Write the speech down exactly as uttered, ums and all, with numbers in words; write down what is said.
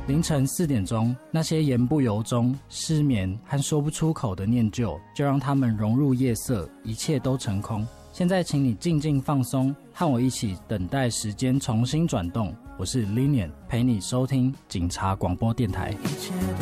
凌晨四点钟，那些言不由衷、失眠和说不出口的念旧，就让它们融入夜色，一切都成空。现在请你静静放松，和我一起等待时间重新转动。我是 Linian， 陪你收听警察广播电台。一切都